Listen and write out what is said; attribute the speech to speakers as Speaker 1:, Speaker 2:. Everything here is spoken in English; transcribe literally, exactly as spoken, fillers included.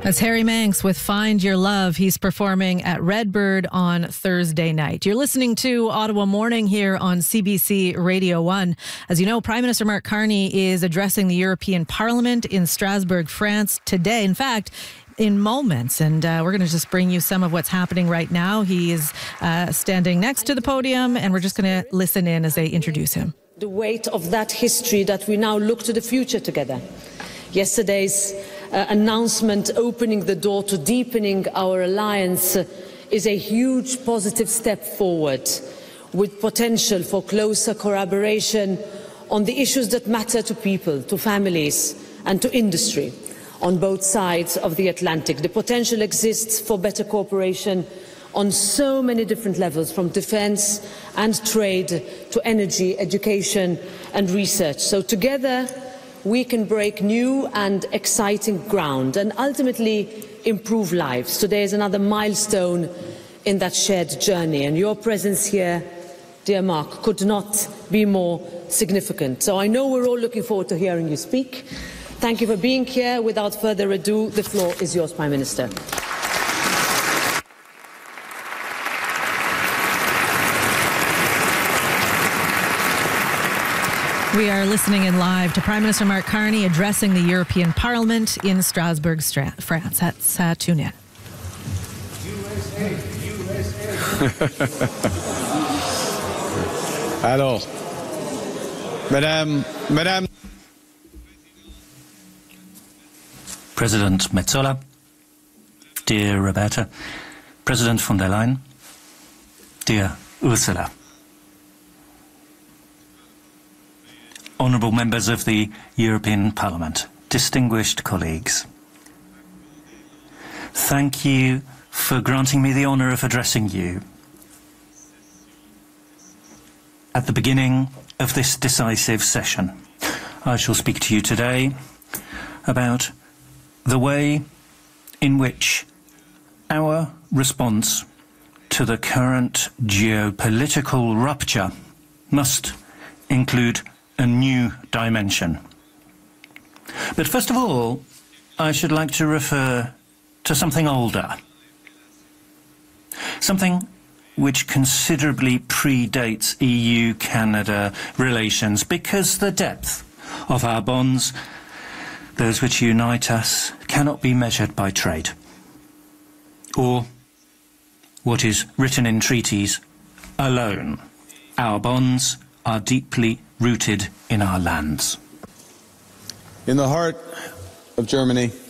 Speaker 1: That's Harry Manx with Find Your Love. He's performing at Redbird on Thursday night. You're listening to Ottawa Morning here on C B C Radio one. As you know, Prime Minister Mark Carney is addressing the European Parliament in Strasbourg, France today. In fact, in moments, and uh, we're going to just bring you some of what's happening right now. He is uh, standing next to the podium, and we're just going to listen in as they introduce him.
Speaker 2: The weight of that history that we now look to the future together. Yesterday's uh, announcement opening the door to deepening our alliance uh, is a huge positive step forward, with potential for closer collaboration on the issues that matter to people, to families and to industry on both sides of the Atlantic. The potential exists for better cooperation on so many different levels, from defence and trade to energy, education and research. So together we can break new and exciting ground and ultimately improve lives. Today is another milestone in that shared journey, and your presence here, dear Mark, could not be more significant. So I know we're all looking forward to hearing you speak. Thank you for being here. Without further ado, the floor is yours, Prime Minister.
Speaker 1: We are listening in live to Prime Minister Mark Carney addressing the European Parliament in Strasbourg, France. Let's uh, tune in.
Speaker 3: U S A, U S A. Alors, Madame, Madame.
Speaker 4: President Metsola, dear Roberta, President von der Leyen, dear Ursula, honourable members of the European Parliament, distinguished colleagues, thank you for granting me the honour of addressing you at the beginning of this decisive session. I shall speak to you today about the way in which our response to the current geopolitical rupture must include a new dimension. But first of all, I should like to refer to something older, something which considerably predates E U Canada relations, because the depth of our bonds, those which unite us, cannot be measured by trade or what is written in treaties alone. Our bonds are deeply rooted in our lands.
Speaker 3: In the heart of Germany,